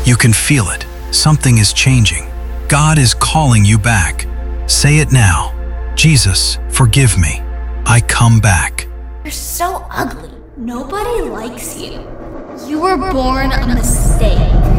You can feel it. Something is changing. God is calling you back. Say it now. Jesus, forgive me. I come back. You're so ugly. Nobody likes you. You were born a mistake.